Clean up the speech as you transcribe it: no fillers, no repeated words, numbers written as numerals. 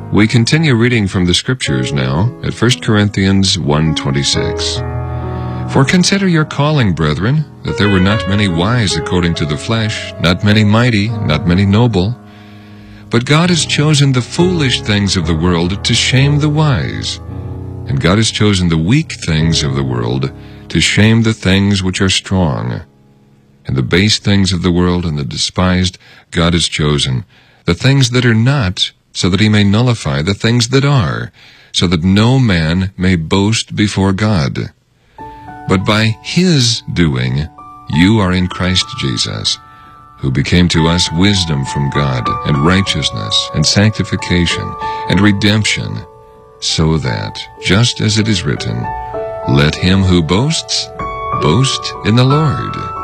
We continue reading from the Scriptures now at 1 Corinthians 1:26. For consider your calling, brethren, that there were not many wise according to the flesh, not many mighty, not many noble. But God has chosen the foolish things of the world to shame the wise. And God has chosen the weak things of the world to shame the things which are strong. And the base things of the world and the despised God has chosen, the things that are not, so that he may nullify the things that are, so that no man may boast before God. But by his doing, you are in Christ Jesus, who became to us wisdom from God, and righteousness, and sanctification, and redemption, so that, just as it is written, let him who boasts, boast in the Lord.